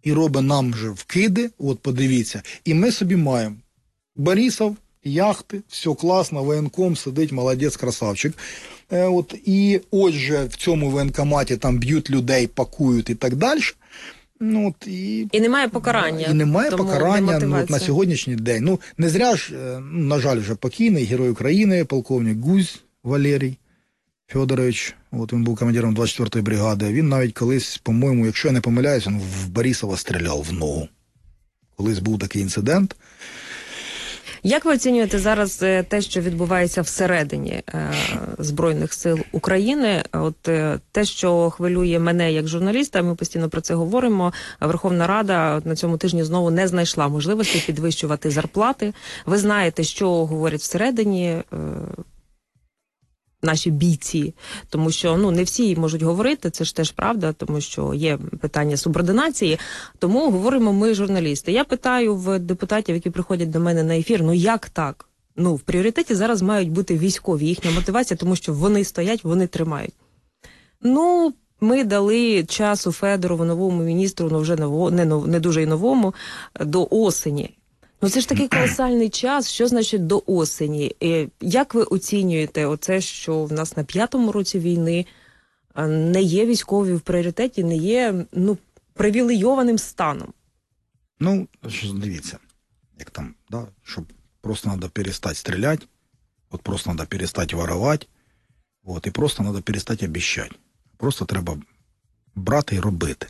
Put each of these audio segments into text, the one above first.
і робить нам же вкиди, от подивіться, і ми собі маємо Борисов, яхти, все класно, воєнком сидить, молодець, красавчик. І ось же в цьому воєнкоматі там б'ють людей, пакують і так далі. І немає покарання. І немає покарання на сьогоднішній день. Не зря ж, на жаль, вже покійний герой України, полковник Гузь Валерій Федорович, він був командиром 24-ї бригади. Він навіть колись, по-моєму, якщо я не помиляюсь, він в Борисова стріляв в ногу. Колись був такий інцидент. Як ви оцінюєте зараз те, що відбувається всередині Збройних сил України? Те, що хвилює мене як журналіста, ми постійно про це говоримо, Верховна Рада на цьому тижні знову не знайшла можливості підвищувати зарплати. Ви знаєте, що говорять всередині наші бійці, тому що не всі можуть говорити, це ж теж правда, тому що є питання субординації, тому говоримо ми, журналісти. Я питаю в депутатів, які приходять до мене на ефір, як так? В пріоритеті зараз мають бути військові, їхня мотивація, тому що вони стоять, вони тримають. Ми дали часу Федорову, новому міністру, вже не дуже й новому, до осені. Це ж такий колосальний час, що значить до осені? Як ви оцінюєте оце, що в нас на 5-му році війни не є військові в пріоритеті, не є привілейованим станом? Дивіться, як там, що просто треба перестати стріляти, просто треба перестати воровати, і просто треба перестати обіцяти. Просто треба брати і робити.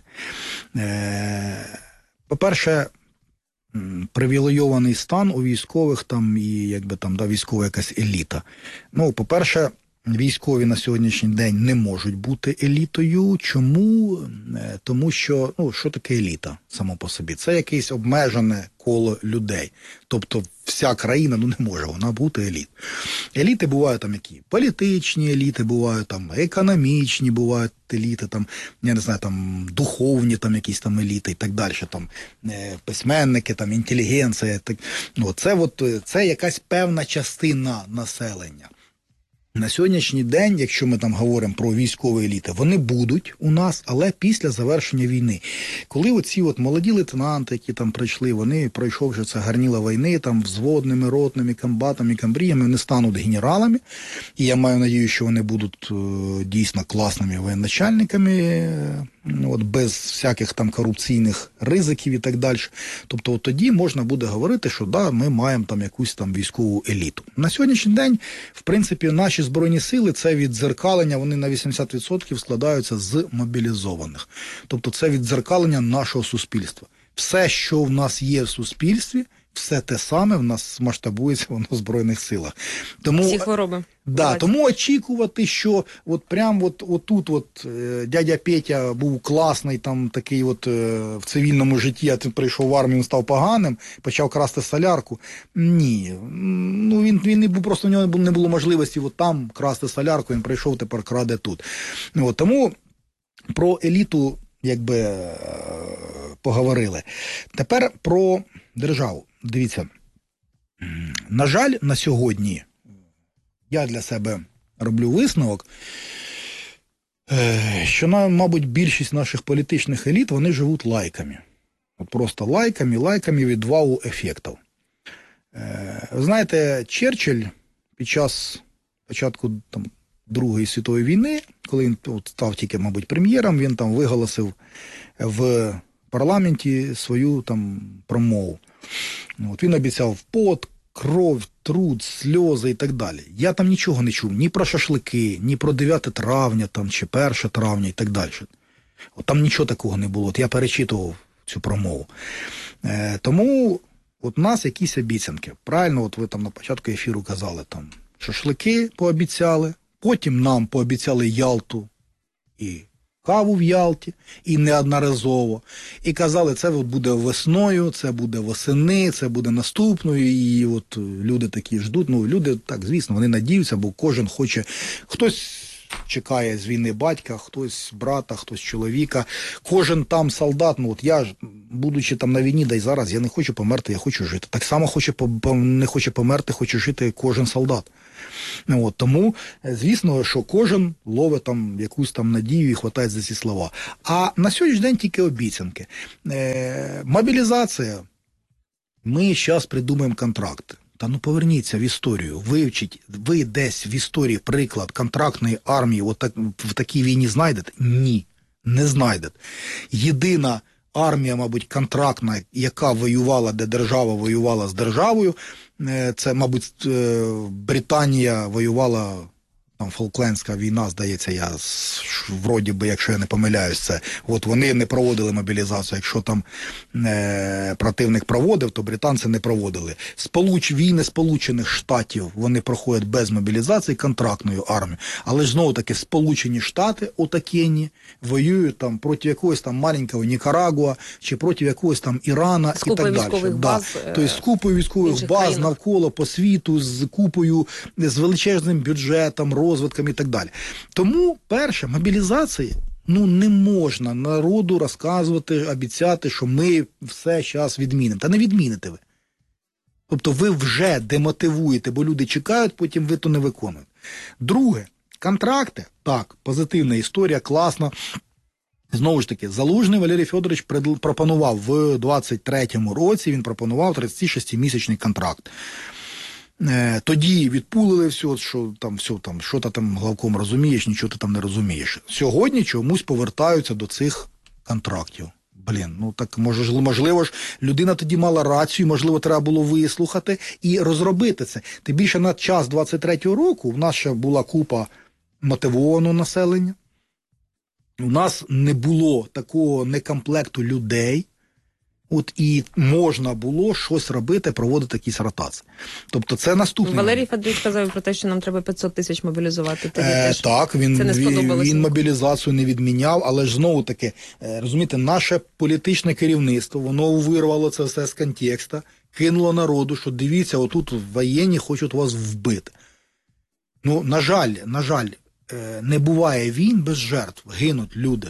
По-перше, привілейований стан у військових і військова якась еліта. По-перше, військові на сьогоднішній день не можуть бути елітою. Чому? Тому що, що таке еліта само по собі? Це якесь обмежене коло людей. Тобто вся країна не може вона бути еліт. Еліти бувають які? Політичні еліти бувають, економічні бувають еліти, я не знаю, духовні якісь еліти і так далі, письменники, інтелігенція. Це якась певна частина населення. На сьогоднішній день, якщо ми говоримо про військові еліти, вони будуть у нас, але після завершення війни. Коли оці молоді лейтенанти, які прийшли, вони, пройшовши це гарніло війни, взводними, ротними, комбатами, камбріями, вони стануть генералами. І я маю надію, що вони будуть дійсно класними воєначальниками, без всяких корупційних ризиків і так далі. Тобто тоді можна буде говорити, що ми маємо якусь військову еліту. На сьогоднішній день, в принципі, наші Збройні сили, це віддзеркалення, вони на 80% складаються з мобілізованих. Тобто це віддзеркалення нашого суспільства. Все, що в нас є в суспільстві, все те саме в нас масштабується в Збройних силах. Всі хвороби. Тому очікувати, що отут дядя Петя був класний, такий в цивільному житті, а прийшов в армію, він став поганим, почав красти солярку. Ні. Він не був, просто в нього не було можливості там красти солярку, він прийшов, тепер краде тут. Тому про еліту поговорили. Тепер про державу. Дивіться, на жаль, на сьогодні я для себе роблю висновок, що, мабуть, більшість наших політичних еліт, вони живуть лайками. Просто лайками від вау-ефектів. Знаєте, Черчилль під час початку Другої світової війни, коли він став тільки, мабуть, прем'єром, він виголосив в парламенті свою промову. Він обіцяв пот, кров, труд, сльози і так далі. Я нічого не чув, ні про шашлики, ні про 9 травня чи 1 травня і так далі. Там нічого такого не було. Я перечитував цю промову. Тому у нас якісь обіцянки. Правильно, ви на початку ефіру казали, шашлики пообіцяли, потім нам пообіцяли Ялту і каву в Ялті, і неодноразово. І казали, це буде весною, це буде восени, це буде наступною, і люди такі ждуть. Люди, так, звісно, вони надіються, бо кожен хоче, хтось чекає з війни батька, хтось брата, хтось чоловіка, кожен солдат, будучи там на війні, да й зараз, я не хочу померти, я хочу жити. Так само не хоче померти, хоче жити кожен солдат. От, тому, звісно, що кожен ловить там якусь там надію і хватає за ці слова. А на сьогоднішній день тільки обіцянки. Мобілізація. Ми зараз придумаємо контракти. Та ну поверніться в історію, вивчіть, ви десь в історії приклад контрактної армії в такій війні знайдете? Ні, не знайдете. Єдина армія, мабуть, контрактна, яка воювала, де держава воювала з державою, це, мабуть, Британія воювала, там Фолклендська війна, здається, я вроді би, якщо я не помиляюсь, це от вони не проводили мобілізацію. Якщо там противник проводив, то британці не проводили. Війни Сполучених Штатів вони проходять без мобілізації контрактною армією. Але ж знову таки Сполучені Штати отакенні воюють там проти якогось там маленького Нікарагуа чи проти якогось там Ірана і так далі. Тобто з купою військових баз навколо по світу, з купою, з величезним бюджетом, розвитком і так далі. Тому, перше, мобілізації, не можна народу розказувати, обіцяти, що ми все зараз відмінимо. Та не відміните ви. Тобто ви вже демотивуєте, бо люди чекають, потім ви то не виконуєте. Друге, контракти, так, позитивна історія, класно. Знову ж таки, Залужний Валерій Федорович пропонував в 23-му році, він пропонував 36-місячний контракт. Тоді відпулили все, що ти там главком розумієш, нічого ти там не розумієш. Сьогодні чомусь повертаються до цих контрактів. Так можливо ж, людина тоді мала рацію, можливо, треба було вислухати і розробити це. Тим більше на час 23-го року в нас ще була купа мотивованого населення. У нас не було такого некомплекту людей. І можна було щось робити, проводити якісь ротації. Тобто це наступний Валерій Федорович казав про те, що нам треба 500 тисяч мобілізувати. Так, він мобілізацію не відміняв, але ж знову таки, розумієте, наше політичне керівництво, воно вирвало це все з контексту, кинуло народу, що дивіться, отут воєнні хочуть вас вбити. На жаль, не буває війн без жертв. Гинуть люди.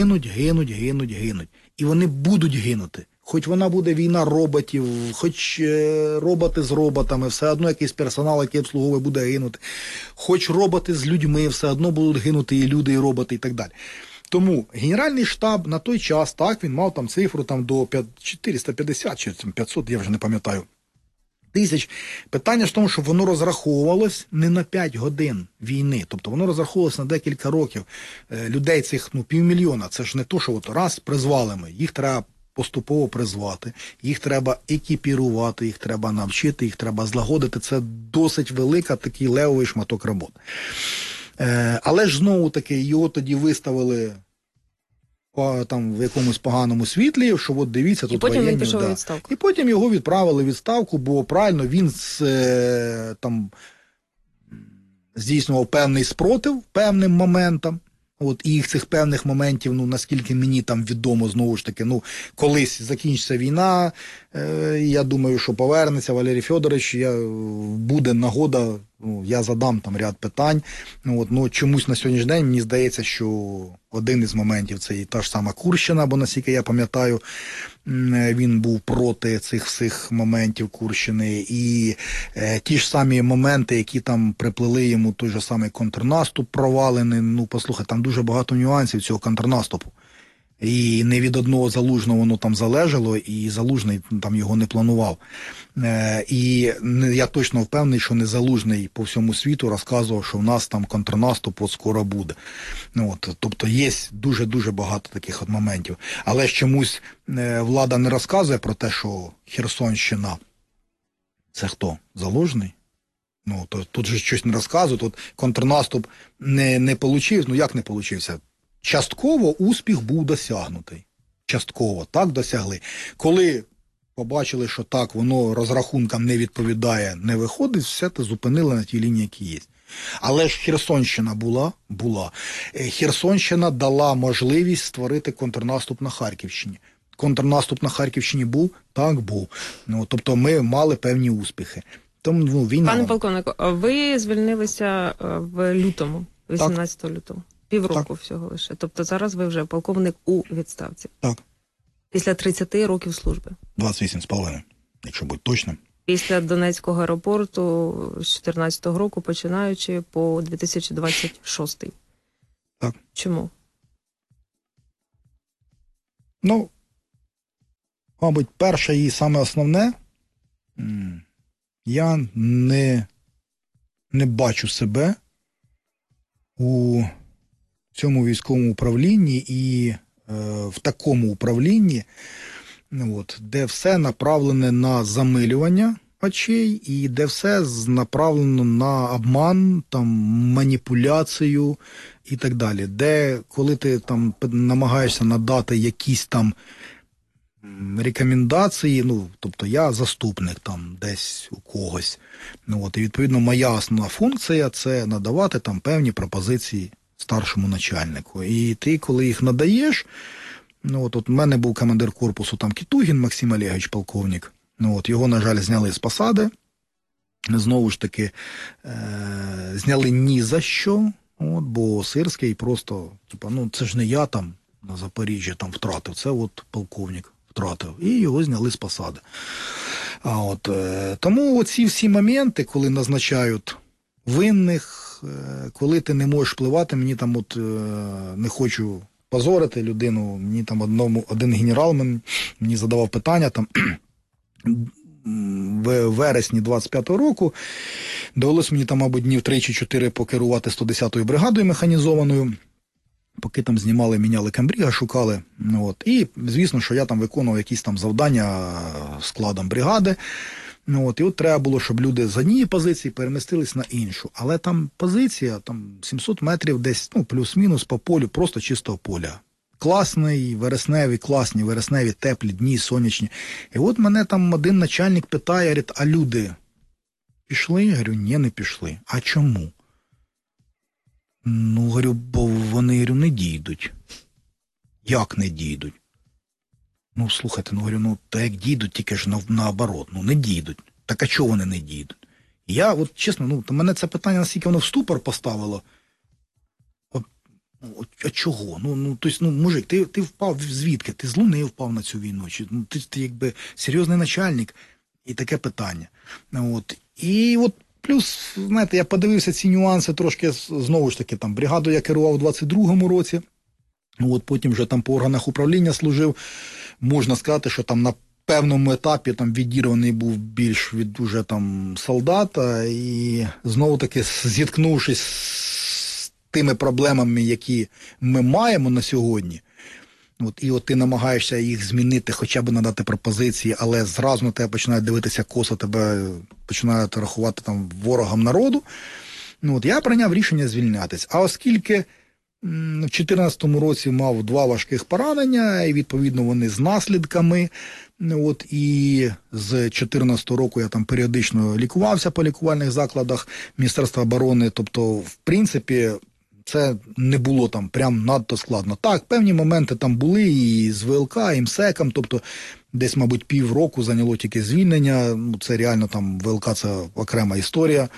Гинуть. І вони будуть гинути. Хоч вона буде війна роботів, хоч роботи з роботами, все одно якийсь персонал, який обслуговує, буде гинути. Хоч роботи з людьми, все одно будуть гинути і люди, і роботи, і так далі. Тому Генеральний штаб на той час, так, він мав там цифру до 450 чи 500, я вже не пам'ятаю, тисяч. Питання ж в тому, що воно розраховувалось не на 5 годин війни. Тобто воно розраховувалось на декілька років. Людей цих 500 000. Це ж не то, що раз призвали ми. Їх треба поступово призвати. Їх треба екіпірувати, їх треба навчити, їх треба злагодити. Це досить велика такий левовий шматок роботи. Але ж знову таки його тоді виставили там в якомусь поганому світлі, що от дивіться, тут і потім воєнні, він пішов у відставку. І потім його відправили в відставку, бо правильно він там здійснював певний спротив певним моментам. І їх цих певних моментів, наскільки мені там відомо, знову ж таки, колись закінчиться війна, я думаю, що повернеться Валерій Федорович, буде нагода, я задам там ряд питань. Чомусь на сьогоднішній день мені здається, що один із моментів це і та ж сама Курщина, бо наскільки я пам'ятаю, він був проти цих всіх моментів Курщини. І ті ж самі моменти, які там приплили йому, той же самий контрнаступ провалений. Послухай, там дуже багато нюансів цього контрнаступу. І не від одного Залужного воно там залежало, і Залужний там його не планував. І я точно впевнений, що не Залужний по всьому світу розказував, що в нас там контрнаступ от скоро буде. Тобто є дуже-дуже багато таких моментів. Але ж чомусь влада не розказує про те, що Херсонщина – це хто? Залужний? Тут же щось не розказують, тут контрнаступ не получився. Як не получився? Частково успіх був досягнутий. Частково, так досягли. Коли побачили, що так, воно розрахункам не відповідає, не виходить, все це зупинили на тій лінії, які є. Але ж Херсонщина була. Херсонщина дала можливість створити контрнаступ на Харківщині. Контрнаступ на Харківщині був? Так, був. Тобто ми мали певні успіхи. Тому війна... Пане полковнику, ви звільнилися в лютому, 18 лютого. Півроку всього лише. Тобто зараз ви вже полковник у відставці. Так. Після 30 років служби. 28,5, якщо бути точним. Після Донецького аеропорту з 14-го року, починаючи по 2026. Так. Чому? Ну, мабуть, перше і саме основне, я не бачу себе у цьому військовому управлінні і в такому управлінні, де все направлене на замилювання очей і де все направлено на обман, там, маніпуляцію і так далі. Де, коли ти там намагаєшся надати якісь там рекомендації, тобто я заступник там десь у когось, і відповідно моя основна функція – це надавати там певні пропозиції старшому начальнику. І ти, коли їх надаєш, от у мене був командир корпусу там Кітугін Максим Олегович, полковник, його, на жаль, зняли з посади, знову ж таки, зняли ні за що, бо Сирський просто, це ж не я там на Запоріжжі там втратив, це от полковник втратив, і його зняли з посади. Тому оці всі моменти, коли назначають винних, коли ти не можеш впливати, мені там не хочу позорити людину, мені там один генерал мені задавав питання там в вересні 25-го року, довелося мені там, мабуть, днів 3 чи 4 покерувати 110-ю бригадою механізованою, поки там знімали, міняли камбріга, шукали. І, звісно, що я там виконував якісь там завдання складом бригади. І от треба було, щоб люди з однієї позиції перемістились на іншу. Але там позиція, там 700 метрів десь, плюс-мінус по полю, просто чистого поля. Класні вересневі, теплі дні, сонячні. І от мене там один начальник питає, говорить, а люди пішли? Я говорю, ні, не пішли. А чому? Говорю, бо вони, не дійдуть. Як не дійдуть? Слухайте, говорю, та як дійдуть, тільки ж наоборот, не дійдуть. Так а чого вони не дійдуть? Я, от чесно, мене це питання настільки воно в ступор поставило. А чого? Мужик, ти впав звідки? Ти з Луни впав на цю війну? Чи, ти якби серйозний начальник? І таке питання. І от плюс, знаєте, я подивився ці нюанси трошки, знову ж таки, там, бригаду я керував у 22-му році, потім вже там по органах управління служив. Можна сказати, що там на певному етапі там відірваний був більш від уже там солдата, і знову-таки зіткнувшись з тими проблемами, які ми маємо на сьогодні, і ти намагаєшся їх змінити, хоча б надати пропозиції, але зразу на тебе починають дивитися косо, тебе починають рахувати там ворогом народу. Я прийняв рішення звільнятись. А оскільки в 2014 році мав 2 важких поранення, і відповідно вони з наслідками, і з 2014 року я там періодично лікувався по лікувальних закладах Міністерства оборони, тобто, в принципі, це не було там прям надто складно. Так, певні моменти там були і з ВЛК, і МСЕКом, тобто десь, мабуть, півроку зайняло тільки звільнення, це реально там ВЛК – це окрема історія.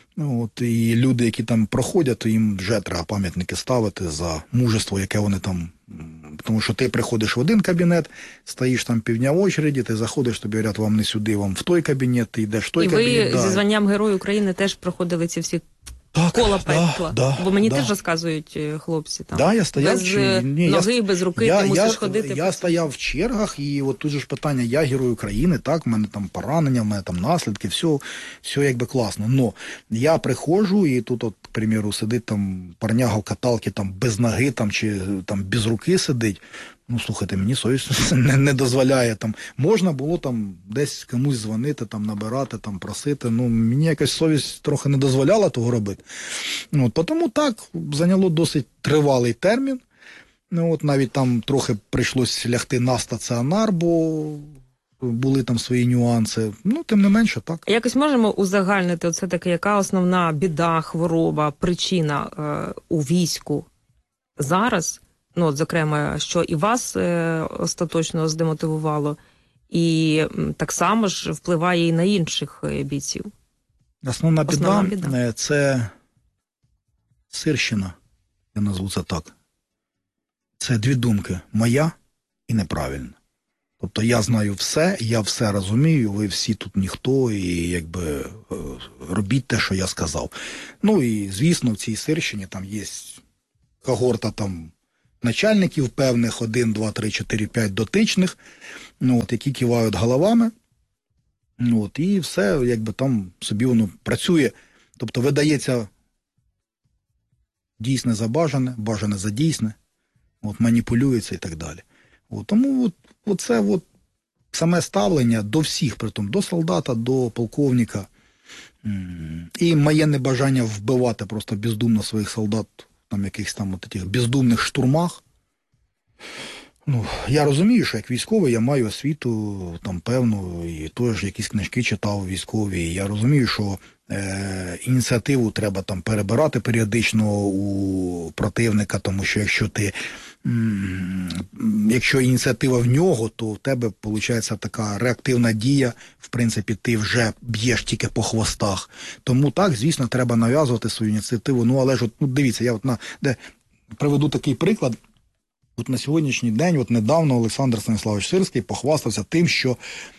І люди, які там проходять, то їм вже треба пам'ятники ставити за мужество, яке вони там. Тому що ти приходиш в один кабінет, стоїш там півдня в очереді, ти заходиш, тобі говорять, вам не сюди, вам в той кабінет, ти йдеш в той кабінет. І ви зі званням Герою України теж проходили ці всі кола пекла. Бо мені теж розказують хлопці там. Я стояв без ноги, без руки, ти мусиш ходити. Я стояв в чергах, і от тут же ж питання, я Герой України, так, в мене там поранення, в мене там наслідки, все якби класно. Но я приходжу, і тут, от, к примеру, сидить там парняга в каталці там без ноги там, чи там без руки сидить. Слухайте, мені совість не дозволяє. Там, можна було там десь комусь дзвонити, там, набирати, там, просити. Мені якась совість трохи не дозволяла того робити. Тому так, зайняло досить тривалий термін. Навіть там трохи прийшлось лягти на стаціонар, бо були там свої нюанси. Тим не менше, так. Якось можемо узагальнити, оце таке, яка основна біда, хвороба, причина у війську зараз? Зокрема, що і вас остаточно здемотивувало, і так само ж впливає і на інших бійців. Основна біда – це сирщина, я назву це так. Це 2 думки – моя і неправильна. Тобто я знаю все, я все розумію, ви всі тут ніхто, і якби робіть те, що я сказав. Ну і звісно, в цій Сирщині там є когорта там начальників певних, 1, 2, 3, 4, 5 дотичних, які кивають головами, і все, якби там собі воно працює. Тобто видається дійсне за бажане, бажане за дійсне, маніпулюється і так далі. Тому оце саме ставлення до всіх, притом до солдата, до полковника, і моє небажання вбивати просто бездумно своїх солдат там якихось там таких бездумних штурмах. Я розумію, що як військовий я маю освіту там певну, і теж якісь книжки читав військові. І я розумію, що ініціативу треба там перебирати періодично у противника, тому що якщо ініціатива в нього, то в тебе виходить така реактивна дія, в принципі, ти вже б'єш тільки по хвостах. Тому так, звісно, треба нав'язувати свою ініціативу. Але ж дивіться, я приведу такий приклад. На сьогоднішній день, недавно Олександр Станіславович Сирський похвастався тим, що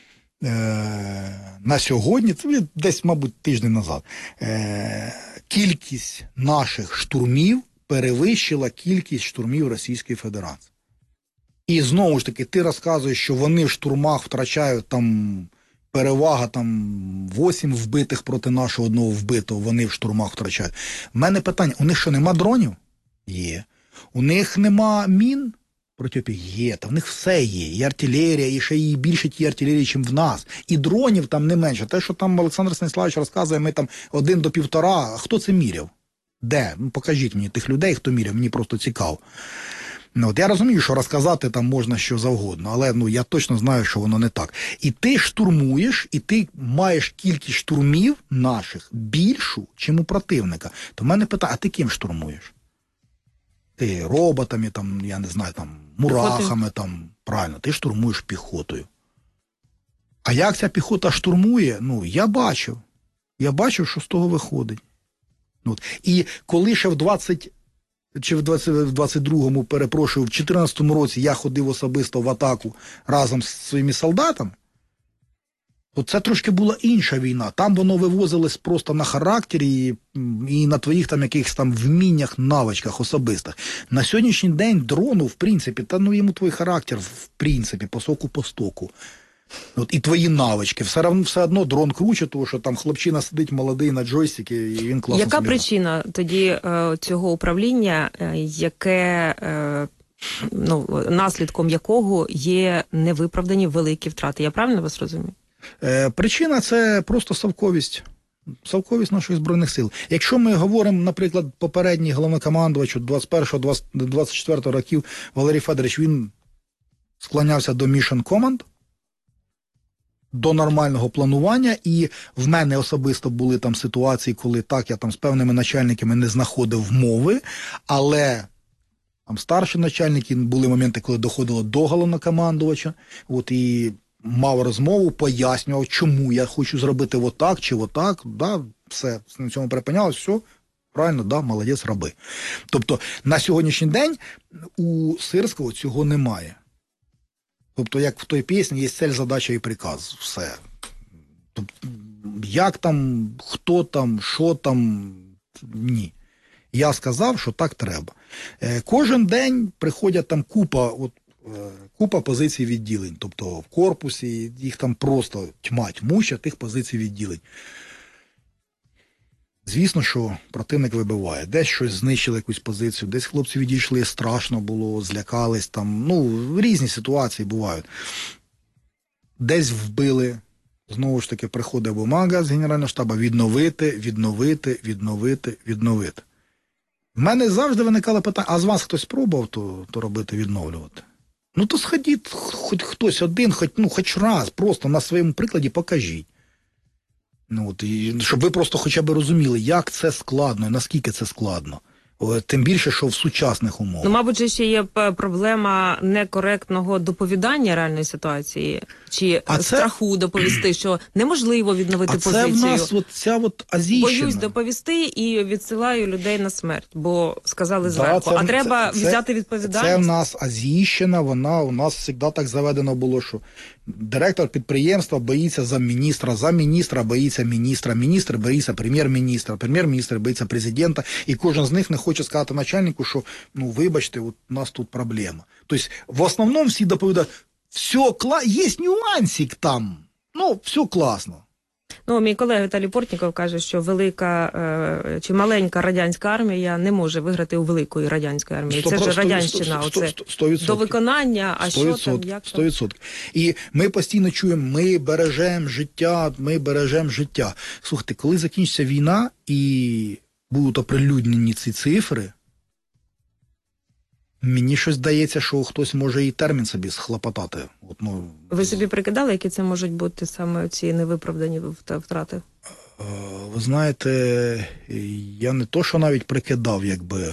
на сьогодні, це десь, мабуть, тиждень назад, кількість наших штурмів перевищила кількість штурмів Російської Федерації. І знову ж таки, ти розказуєш, що вони в штурмах втрачають там перевага 8 вбитих проти нашого 1 вбитого, вони в штурмах втрачають. У мене питання, у них що, нема дронів? Є. У них нема мін? Є, та в них все є. І артилерія, і ще і більше ті артилерії, ніж в нас. І дронів там не менше. Те, що там Олександр Станіславович розказує, ми там 1 до 1,5. А хто це міряв? Де? Покажіть мені тих людей, хто міряв, мені просто цікаво. Я розумію, що розказати там можна що завгодно, але я точно знаю, що воно не так. І ти штурмуєш, і ти маєш кількість штурмів наших більшу, чим у противника. То в мене питання, а ти ким штурмуєш? Ти роботами, я не знаю, мурахами, правильно, ти штурмуєш піхотою. А як ця піхота штурмує, я бачив. Я бачив, що з того виходить. І коли ще в 22-му, перепрошую, в 14-му році я ходив особисто в атаку разом з своїми солдатами, то це трошки була інша війна. Там воно вивозилось просто на характері і на твоїх якихось вміннях, навичках особистих. На сьогоднішній день дрону, в принципі, йому твій характер, в принципі, по соку по стоку. І твої навички. Все одно дрон круче, тому що там хлопчина сидить молодий на джойстикі, і він класно. Яка причина тоді цього управління, яке наслідком якого є невиправдані великі втрати? Я правильно вас розумію? Причина – це просто совковість. Совковість наших Збройних сил. Якщо ми говоримо, наприклад, попередній головнокомандувач 21-24 років Валерій Федорович, він склонявся до Mission Command, до нормального планування, і в мене особисто були там ситуації, коли я з певними начальниками не знаходив мови, але старші начальники, були моменти, коли доходило до головнокомандувача, і мав розмову, пояснював, чому я хочу зробити отак чи отак, все, на цьому перепинялось, все, правильно, молодець, роби. Тобто, на сьогоднішній день у Сирського цього немає. Тобто, як в той пісні, є цель, задача і приказ, все. Тобто, як там, хто там, що там, ні. Я сказав, що так треба. Кожен день приходять купа позицій відділень, тобто в корпусі, їх там просто тьмуща тих позицій відділень. Звісно, що противник вибиває. Десь щось знищили, якусь позицію, десь хлопці відійшли, страшно було, злякались, різні ситуації бувають. Десь вбили, знову ж таки приходить бумага з Генерального штабу відновити. В мене завжди виникало питання, а з вас хтось пробував то робити, відновлювати? То сходіть, хоч хтось один, хоч раз, просто на своєму прикладі покажіть. І щоб ви просто хоча б розуміли, як це складно, і наскільки це складно. Тим більше, що в сучасних умовах. Ну, мабуть, же ще є проблема некоректного доповідання реальної ситуації, чи страху доповісти, що неможливо відновити позицію. А це в нас ця азійщина. Боюсь доповісти і відсилаю людей на смерть, бо сказали зверху. А треба взяти відповідальність. Це в нас азійщина, у нас завжди так заведено було, що директор підприємства боїться замміністра боїться міністра, міністр боїться прем'єр-міністра, прем'єр-міністр боїться президента, і кожен з них не хоче сказати начальнику, що, вибачте, у нас тут проблема. Тобто, в основному всі доповідають, є нюансик там, все класно. Мій колега Віталій Портніков каже, що велика чи маленька радянська армія не може виграти у великої радянської армії. Це ж радянщина, оце до виконання, а що там, як там? 100%. І ми постійно чуємо, ми бережемо життя. Слухайте, коли закінчиться війна і будуть оприлюднені ці цифри, мені щось здається, що хтось може і термін собі схлопотати. Ви собі прикидали, які це можуть бути саме ці невиправдані втрати? Ви знаєте, я не то, що навіть прикидав,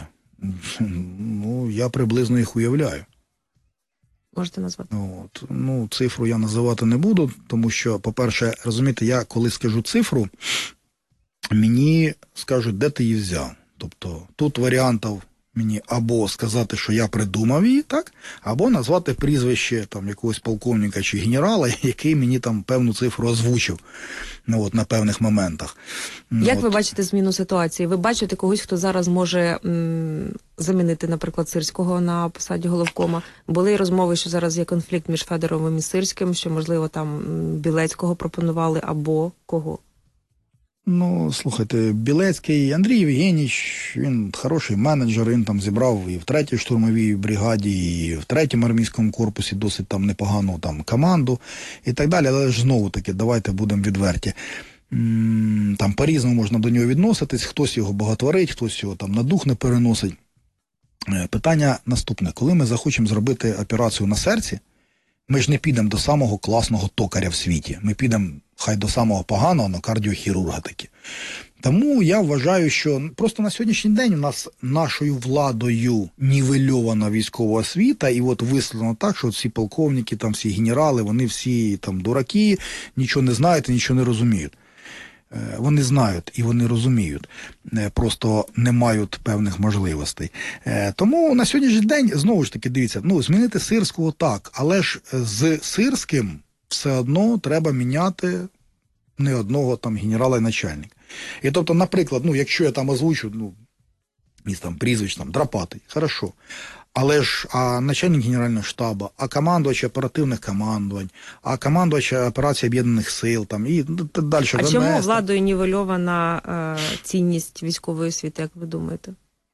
я приблизно їх уявляю. Можете назвати? Цифру я називати не буду, тому що, по-перше, розумієте, я коли скажу цифру, мені скажуть, де ти її взяв. Тобто, тут варіантів мені або сказати, що я придумав її, так, або назвати прізвище якогось полковника чи генерала, який мені там певну цифру озвучив на певних моментах. Як ви бачите зміну ситуації? Ви бачите когось, хто зараз може замінити, наприклад, Сирського на посаді головкома? Були розмови, що зараз є конфлікт між Федоровим і Сирським, що, можливо, там Білецького пропонували, або кого? Слухайте, Білецький Андрій Євгенійович, він хороший менеджер, він там зібрав і в 3-й штурмовій бригаді, і в 3-му армійському корпусі досить там непогану команду і так далі, але ж знову-таки, давайте будемо відверті. Там по-різному можна до нього відноситись, хтось його боготворить, хтось його там на дух не переносить. Питання наступне, коли ми захочемо зробити операцію на серці, ми ж не підемо до самого класного токаря в світі. Ми підемо, хай до самого поганого, на кардіохірурга таки. Тому я вважаю, що просто на сьогоднішній день у нас нашою владою нівельована військова освіта, і висловлено так, що всі полковники, там всі генерали, вони всі там дураки, нічого не знають і нічого не розуміють. Вони знають і вони розуміють, просто не мають певних можливостей. Тому на сьогоднішній день, знову ж таки, дивіться, змінити Сирського так, але ж з Сирським все одно треба міняти не одного там генерала і начальника. І тобто, наприклад, якщо я там озвучу, прізвищ Драпатий, хорошо. Але ж начальник Генерального штабу, командувач оперативних командувань, командувач операцій Об'єднаних сил, і далі. А чому владою нівельована цінність військової освіти, як ви думаєте?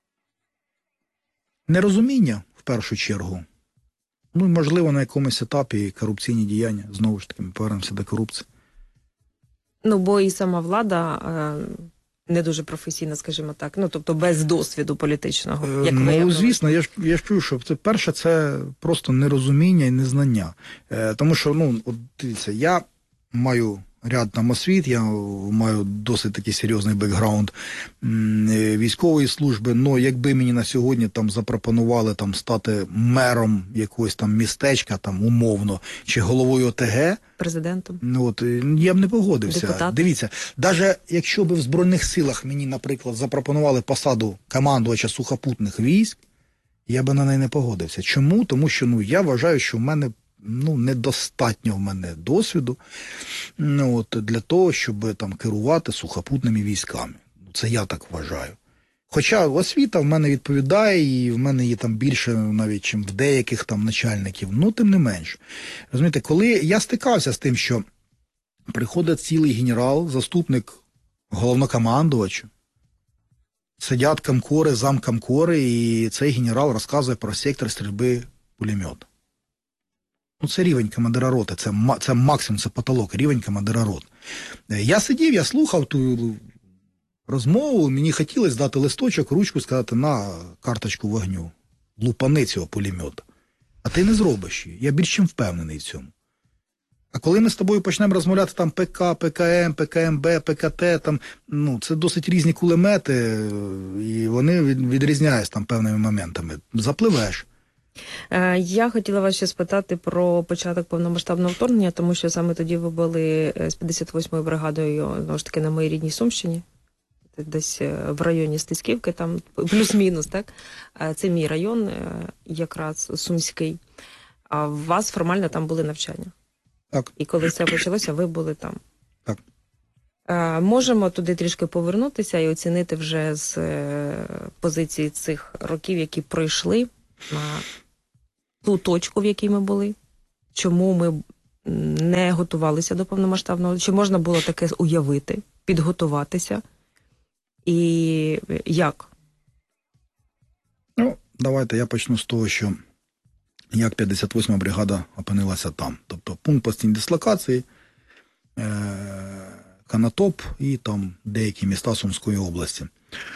Нерозуміння, в першу чергу. Можливо, на якомусь етапі корупційні діяння. Знову ж таки, ми повернемося до корупції. Бо і сама влада не дуже професійна, скажімо так, тобто без досвіду політичного, як ви. Звісно, я ж чую, що перше, це просто нерозуміння і незнання. Тому що, дивіться, я маю ряд освіт, я маю досить такий серйозний бекграунд військової служби, якби мені на сьогодні запропонували стати мером якогось містечка, умовно, чи головою ОТГ, президентом, я б не погодився. Депутат. Дивіться, навіть якщо б в Збройних силах мені, наприклад, запропонували посаду командувача сухопутних військ, я би на неї не погодився. Чому? Тому що, я вважаю, що в мене недостатньо в мене досвіду для того, щоб керувати сухопутними військами. Це я так вважаю. Хоча освіта в мене відповідає, і в мене є більше навіть, чим в деяких начальників, тим не менш. Розумієте, коли я стикався з тим, що приходить цілий генерал, заступник головнокомандувача, сидять комкори, замкомкори, і цей генерал розказує про сектор стрільби пулемета. Це рівень командира роти, це максимум, це потолок, рівень командира роти. Я сидів, я слухав ту розмову, мені хотілося дати листочок, ручку, сказати, на карточку вогню, лупани цього пулемета. А ти не зробиш її, я більш чим впевнений в цьому. А коли ми з тобою почнемо розмовляти там ПК, ПКМ, ПКМБ, ПКТ, там, ну, це досить різні кулемети, і вони відрізняються там певними моментами. Запливеш. Я хотіла вас ще спитати про початок повномасштабного вторгнення, тому що саме тоді ви були з 58-ю бригадою, знову ж таки, на моїй рідній Сумщині, десь в районі Стисківки, там плюс-мінус, так? Це мій район, якраз Сумський. А у вас формально там були навчання. Так. І коли це почалося, ви були там. Так. Можемо туди трішки повернутися і оцінити вже з позиції цих років, які пройшли, на ту точку, в якій ми були, чому ми не готувалися до повномасштабного, чи можна було таке уявити, підготуватися, і як? Ну, давайте я почну з того, що як 58-ма бригада опинилася там. Тобто пункт постійної дислокації, Канатоп і там деякі міста Сумської області.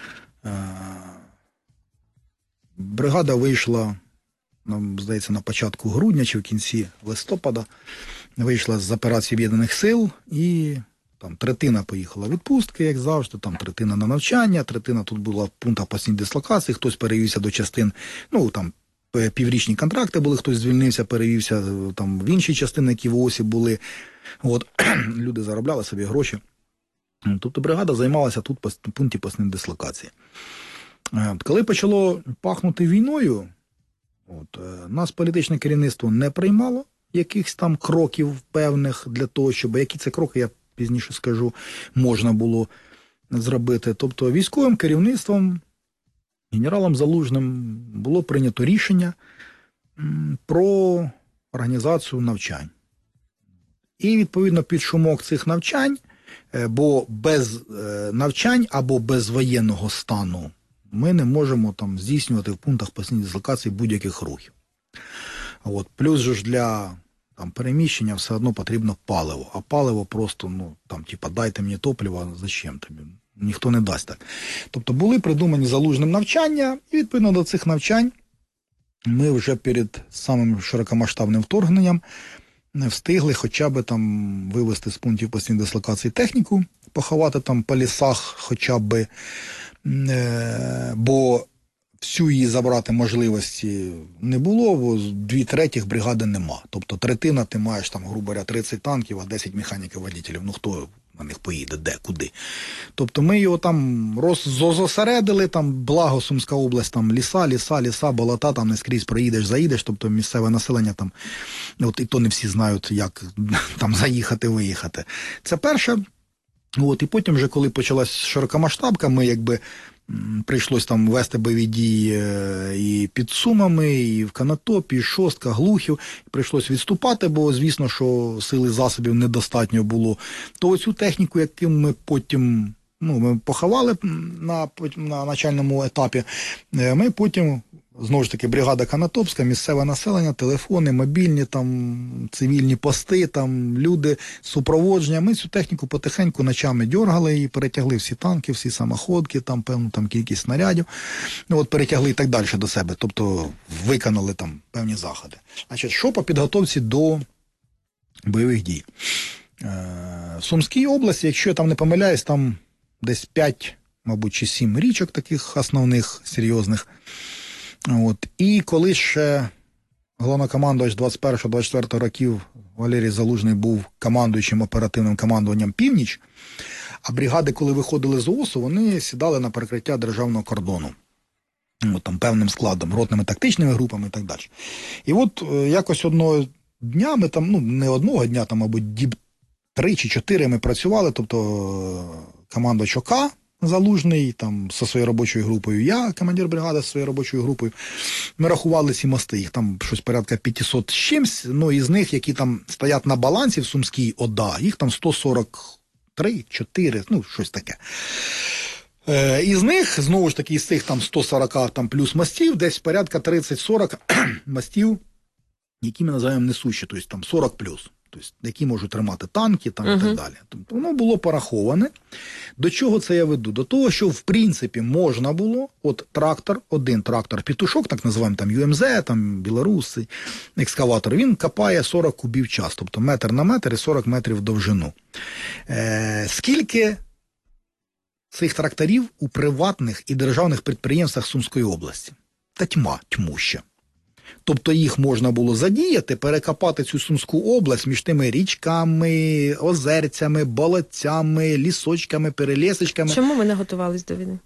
Бригада вийшла, здається, на початку грудня чи в кінці листопада, вийшла з операції Об'єднаних сил, і там третина поїхала в відпустки, як завжди, там третина на навчання, третина тут була в пунктах постійної дислокації, хтось перевівся до частин, ну там піврічні контракти були, хтось звільнився, перевівся там в інші частини, які в ООСі були. От, люди заробляли собі гроші. Тобто бригада займалася тут в пункті постійної дислокації. Коли почало пахнути війною, нас політичне керівництво не приймало якихось там кроків певних для того, щоб, які це кроки, я пізніше скажу, можна було зробити. Тобто військовим керівництвом, генералом Залужним було прийнято рішення про організацію навчань. І, відповідно, під шумок цих навчань, бо без навчань або без воєнного стану ми не можемо там здійснювати в пунктах постійної дислокації будь-яких рухів. От. Плюс же ж для там, переміщення все одно потрібно паливо. А паливо просто, ну, там, типа, дайте мені топливо, зачем тобі? Ніхто не дасть так. Тобто були придумані Залужним навчання, і відповідно до цих навчань ми вже перед самим широкомасштабним вторгненням встигли хоча б там вивезти з пунктів постійної дислокації техніку, поховати там по лісах хоча б, бо всю її забрати можливості не було, бо 2/3 бригади нема. Тобто третина ти маєш там, грубо говоря, 30 танків, а 10 механіків-водителів. Ну хто на них поїде, де, куди? Тобто ми його там зосередили, там благо Сумська область, там ліса, болота, там не скрізь проїдеш, заїдеш, тобто місцеве населення там, от і то не всі знають, як там заїхати, виїхати. Це перше. От, і потім вже, коли почалась широкомасштабка, ми якби прийшлось там вести бойові дії і під Сумами, і в Канатопі, і Шостка, Глухів. Прийшлось відступати, бо, звісно, що сили засобів недостатньо було. То оцю техніку, яку ми потім ми поховали на начальному етапі, ми потім, знову ж таки, бригада Канатопська, місцеве населення, телефони, мобільні, там, цивільні пости, там, люди, супроводження. Ми цю техніку потихеньку ночами дьоргали і перетягли всі танки, всі самоходки, там, певну там, кількість снарядів. Перетягли і так далі до себе. Тобто виконали там певні заходи. Значить, що по підготовці до бойових дій? В Сумській області, якщо я там не помиляюсь, там десь 5, мабуть, чи 7 річок таких основних, серйозних. От. І коли ще головнокомандувач 21-24 років Валерій Залужний був командуючим оперативним командуванням «Північ», а бригади, коли виходили з ООСу, вони сідали на перекриття державного кордону. От, там, певним складом, ротними тактичними групами і так далі. І от якось одного дня, ми там, не одного дня, там, мабуть, діб 3 чи 4 ми працювали, тобто командувач ОК Залужний, там, зі своєю робочою групою, я, командир бригади, зі своєю робочою групою, ми рахували ці мости, їх там щось порядка 500 з чимсь, із них, які там стоять на балансі в Сумській ОДА, їх там 143, 4, щось таке. Із них, знову ж таки, із цих там 140 там, плюс мостів, десь порядка 30-40 мостів, які ми називаємо несущі, тобто там 40 плюс. тобто, які можуть тримати танки там, і так далі. Тобто воно було пораховане. До чого це я веду? До того, що в принципі можна було, от трактор, один трактор «Петушок», так називаємо там ЮМЗ, там білоруси, екскаватор, він копає 40 кубів в час, тобто метр на метр і 40 метрів в довжину. Скільки цих тракторів у приватних і державних підприємствах Сумської області? Та тьмуща. Тобто їх можна було задіяти, перекопати цю Сумську область між тими річками, озерцями, болотцями, лісочками, перелісочками. Чому ви не готувались до війни?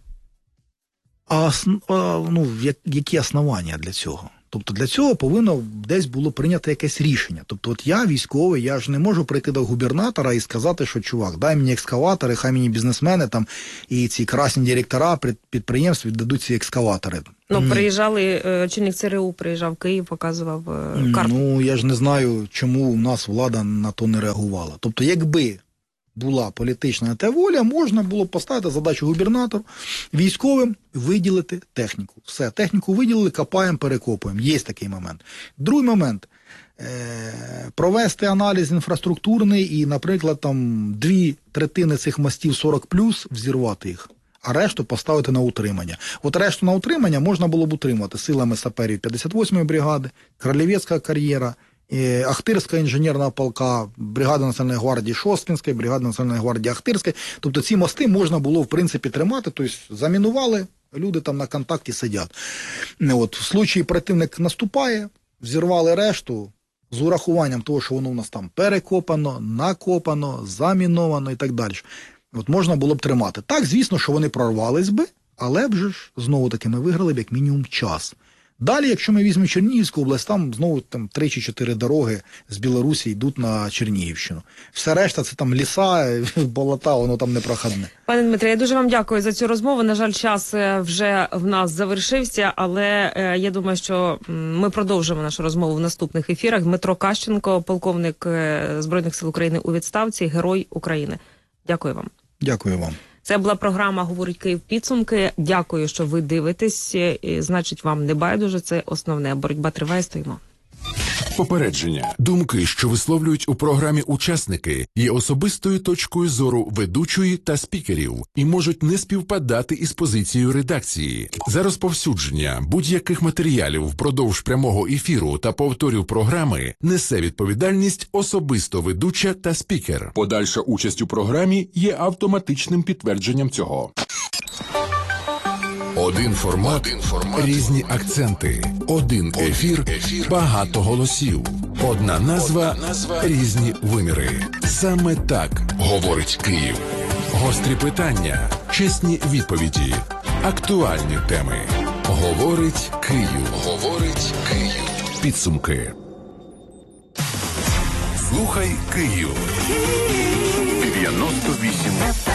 Які основання для цього? Тобто для цього повинно десь було прийнято якесь рішення. Тобто от я військовий, я ж не можу прийти до губернатора і сказати, що чувак, дай мені екскаватори, хай мені бізнесмени там і ці красні директора підприємств віддадуть ці екскаватори. Приїжджали, очільник ЦРУ приїжджав в Київ, показував карту. Я ж не знаю, чому у нас влада на то не реагувала. Тобто якби була політична та воля, можна було поставити задачу губернатору, військовим виділити техніку. Все, техніку виділили, копаємо, перекопуємо. Є такий момент. Другий момент. Провести аналіз інфраструктурний і, наприклад, там 2/3 цих мостів 40+, взірвати їх, а решту поставити на утримання. От решту на утримання можна було б утримати силами саперів 58-ї бригади, Кролевецька кар'єра, Ахтирська інженерна полка, бригада Національної гвардії Шосткінської, бригада Національної гвардії Ахтирської. Тобто ці мости можна було, в принципі, тримати, тобто замінували, люди там на контакті сидять. От, в случаї противник наступає, взірвали решту, з урахуванням того, що воно у нас там перекопано, накопано, заміновано і так далі. От можна було б тримати. Так, звісно, що вони прорвались би, але б же ж, знову-таки, ми виграли б як мінімум час. Далі, якщо ми візьмемо Чернігівську область, там знову 3 чи 4 дороги з Білорусі йдуть на Чернігівщину. Все решта це там ліса, болота, воно там не проходне. Пане Дмитре, я дуже вам дякую за цю розмову. На жаль, час вже в нас завершився, але я думаю, що ми продовжимо нашу розмову в наступних ефірах. Дмитро Кащенко, полковник Збройних сил України у відставці, Герой України. Дякую вам. Дякую вам. Це була програма «Говорить Київ. Підсумки». Дякую, що ви дивитесь. Значить, вам не байдуже. Це основне. Боротьба триває, стоїмо. Попередження. Думки, що висловлюють у програмі учасники, є особистою точкою зору ведучої та спікерів і можуть не співпадати із позицією редакції. За розповсюдження будь-яких матеріалів впродовж прямого ефіру та повторів програми несе відповідальність особисто ведуча та спікер. Подальша участь у програмі є автоматичним підтвердженням цього. Один формат, різні акценти. Один ефір, багато голосів. Одна назва, різні виміри. Саме так говорить Київ. Гострі питання, чесні відповіді, актуальні теми. Говорить Київ. Говорить Київ. Підсумки. Слухай Київ. 98.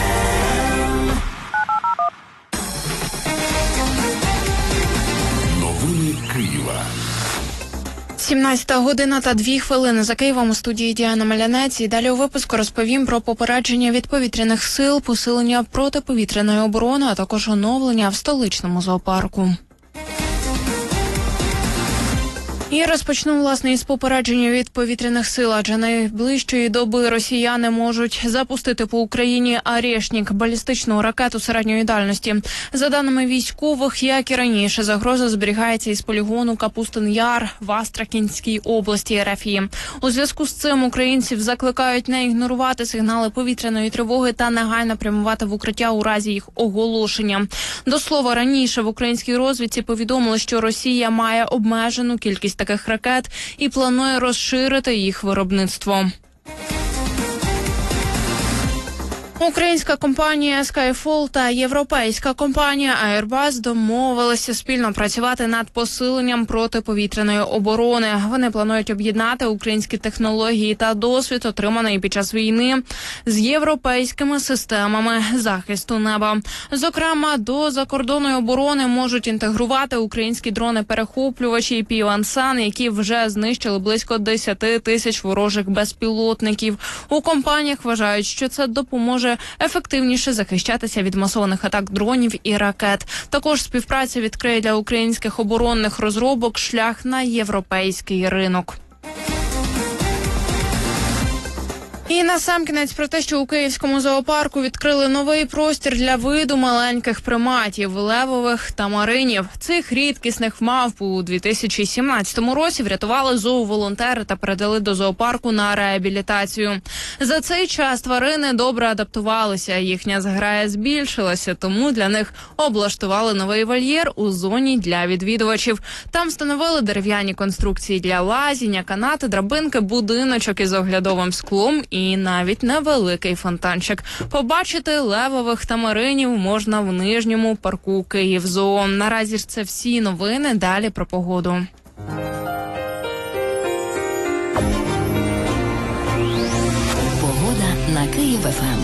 Новини Києва. 17:02 за Києвом, у студії Діана Малянець. І далі у випуску розповім про попередження від повітряних сил, посилення протиповітряної оборони, а також оновлення в столичному зоопарку. І розпочну, власне, із попередження від повітряних сил, адже найближчої доби росіяни можуть запустити по Україні «Орешник» – балістичну ракету середньої дальності. За даними військових, як і раніше, загроза зберігається із полігону Капустин-Яр в Астрахінській області РФ. У зв'язку з цим українців закликають не ігнорувати сигнали повітряної тривоги та негайно прямувати в укриття у разі їх оголошення. До слова, раніше в українській розвідці повідомили, що Росія має обмежену кількість таких ракет і планує розширити їх виробництво. Українська компанія Skyfall та європейська компанія Airbus домовилися спільно працювати над посиленням протиповітряної оборони. Вони планують об'єднати українські технології та досвід, отриманий під час війни, з європейськими системами захисту неба. Зокрема, до закордонної оборони можуть інтегрувати українські дрони-перехоплювачі Pioneer, які вже знищили близько 10 тисяч ворожих безпілотників. У компаніях вважають, що це допоможе ефективніше захищатися від масованих атак дронів і ракет. Також співпраця відкриє для українських оборонних розробок шлях на європейський ринок. І насамкінець про те, що у Київському зоопарку відкрили новий простір для виду маленьких приматів – левових тамаринів. Цих рідкісних мавп у 2017 році врятували зооволонтери та передали до зоопарку на реабілітацію. За цей час тварини добре адаптувалися, їхня зграя збільшилася, тому для них облаштували новий вольєр у зоні для відвідувачів. Там встановили дерев'яні конструкції для лазіння, канати, драбинки, будиночок із оглядовим склом і навіть невеликий фонтанчик. Побачити левових тамаринів можна в нижньому парку Київзоо. Наразі ж це всі новини, далі про погоду. Погода на Київ-ФМ.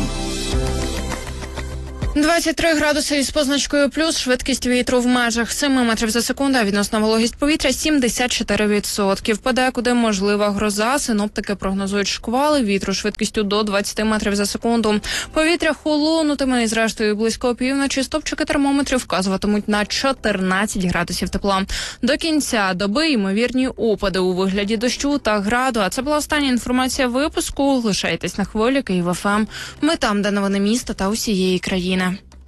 23 градуси із позначкою плюс, швидкість вітру в межах 7 метрів за секунду, а відносна вологість повітря 74%. Подекуди можлива гроза, синоптики прогнозують шквали, вітру швидкістю до 20 метрів за секунду. Повітря холонутиме і зрештою близько опівночі стопчики термометрів вказуватимуть на 14 градусів тепла. До кінця доби ймовірні опади у вигляді дощу та граду. А це була остання інформація випуску. Лишайтесь на хвилі Київ-ФМ. Ми там, де новини міста та усієї країни.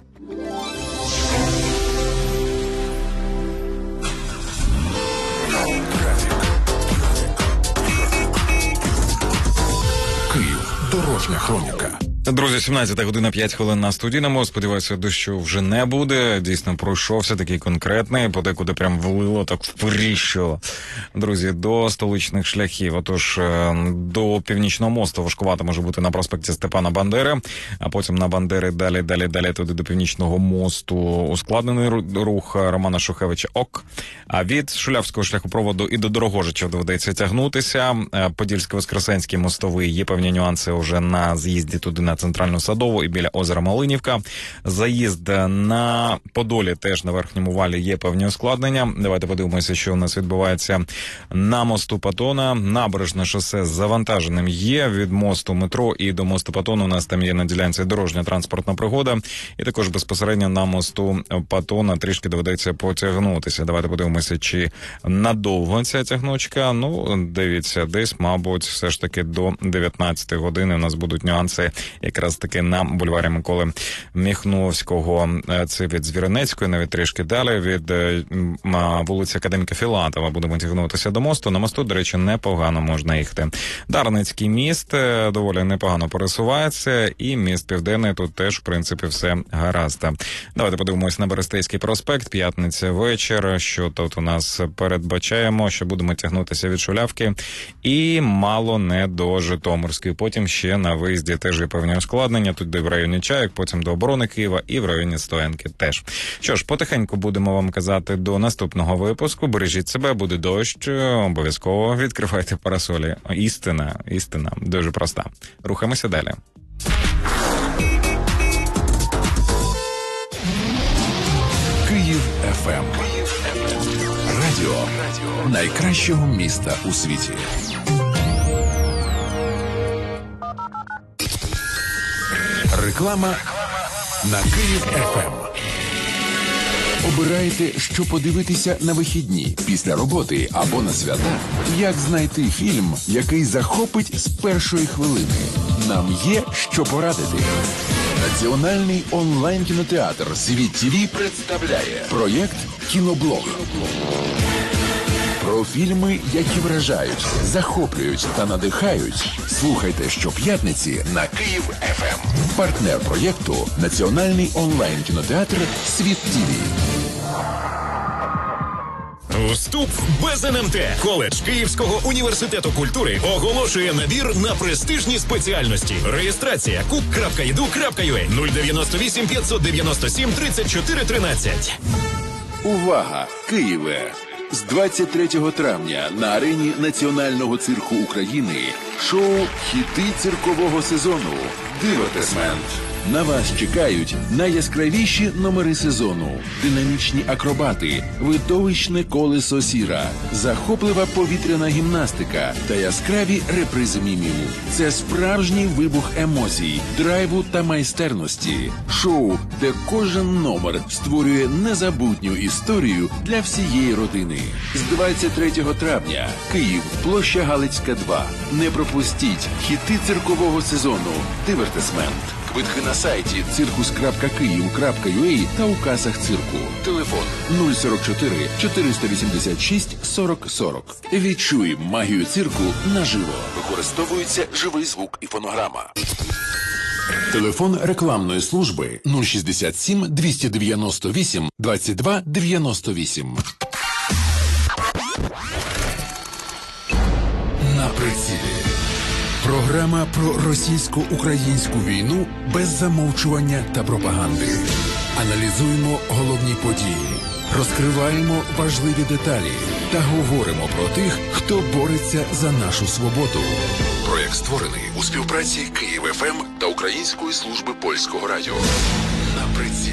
Київ. Дорожня хроніка. Друзі, 17 година 5 хвилин на студійному. Сподіваюся, дощу вже не буде. Дійсно, пройшовся такий конкретний, подекуди прям влило, так впріщило. Друзі, до столичних шляхів. Отож, до Північного мосту важкувато може бути на проспекті Степана Бандери, а потім на Бандери далі туди до Північного мосту ускладнений рух Романа Шухевича ОК. А від Шулявського шляхопроводу і до Дорогожича доведеться тягнутися. Подільсько-Воскресенський мостовий, є певні нюанси вже на з'їзді туди на Центральну Садову і біля озера Малинівка. Заїзд на Подолі теж на Верхньому Валі є певні ускладнення. Давайте подивимося, що у нас відбувається на мосту Патона. Набережне шосе з завантаженим є. Від мосту метро і до мосту Патона у нас там є на ділянці дорожня транспортна пригода. І також безпосередньо на мосту Патона трішки доведеться потягнутися. Давайте подивимося, чи надовго ця тягнучка. Ну, дивіться, десь, мабуть, все ж таки до 19 години у нас будуть нюанси якраз таки на бульварі Миколи Міхновського. Це від Звіринецької, навіть трішки далі, від вулиці Академіка Філатова будемо тягнутися до мосту. На мосту, до речі, непогано можна їхати. Дарницький міст доволі непогано пересувається, і міст Південний тут теж, в принципі, все гаразд. Давайте подивимось на Берестейський проспект, п'ятниця вечір, що тут у нас передбачаємо, що будемо тягнутися від Шулявки і мало не до Житомирської. Потім ще на виїзді теж є певні ускладнення, тут де в районі Чайок, потім до оборони Києва і в районі Стоянки теж. Що ж, потихеньку будемо вам казати до наступного випуску. Бережіть себе, буде дощ, обов'язково відкривайте парасолі. Істина, дуже проста. Рухаємося далі. Київ ФМ. Радіо найкращого міста у світі. Реклама на Київ ФМ. Обирайте, що подивитися на вихідні, після роботи або на свята. Як знайти фільм, який захопить з першої хвилини? Нам є що порадити. Національний онлайн-кінотеатр «Світ ТВ» представляє проєкт «Кіноблог». Про фільми, які вражають, захоплюють та надихають. Слухайте щоп'ятниці на Київ ФМ. Партнер проєкту – Національний онлайн-кінотеатр «Світ ТВ». Вступ без НМТ. Коледж Київського університету культури оголошує набір на престижні спеціальності. Реєстрація kuk.edu.ua 098 597 34 13. Увага! Києве! З 23 травня на арені Національного цирку України шоу «Хіти циркового сезону» «Дивертисмент». На вас чекають найяскравіші номери сезону, динамічні акробати, видовищне колесо сіра, захоплива повітряна гімнастика та яскраві репризи мімів. Це справжній вибух емоцій, драйву та майстерності. Шоу, де кожен номер створює незабутню історію для всієї родини. З 23 травня Київ, площа Галицька, 2. Не пропустіть хіти циркового сезону «Дивертисмент». Квитки на сайті circus.kyiv.ua та у касах цирку. Телефон 044 486 40 40. Відчуй магію цирку наживо. Використовується живий звук і фонограма. Телефон рекламної служби 067 298 22 98. На прицілі. Програма про російсько-українську війну без замовчування та пропаганди. Аналізуємо головні події, розкриваємо важливі деталі та говоримо про тих, хто бореться за нашу свободу. Проєкт створений у співпраці Київ ФМ та Української служби польського радіо. На прицілі.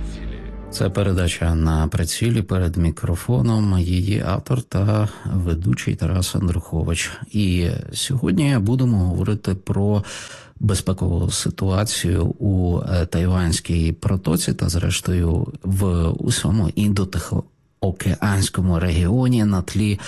Це передача «На прицілі», перед мікрофоном її автор та ведучий Тарас Андрухович. І сьогодні будемо говорити про безпекову ситуацію у Тайванській протоці та, зрештою, в усьому індотихоокеанському регіоні на тлі